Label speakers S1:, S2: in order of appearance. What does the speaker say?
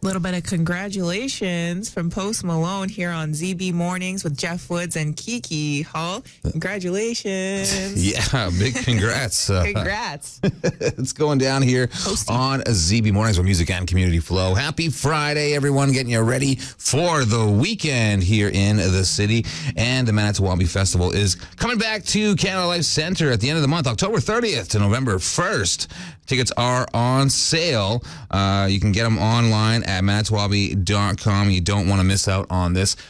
S1: Little bit of congratulations from Post Malone here on ZB Mornings with Jeff Woods and Kiki Hall. Congratulations.
S2: Yeah, big congrats.
S1: Congrats.
S2: It's going down here on ZB Mornings with music and community flow. Happy Friday, everyone. Getting you ready for the weekend here in the city. And the Manitowoc Festival is coming back to Canada Life Centre at the end of the month, October 30th to November 1st. Tickets are on sale. You can get them online at manitowoc.com. You don't want to miss out on this.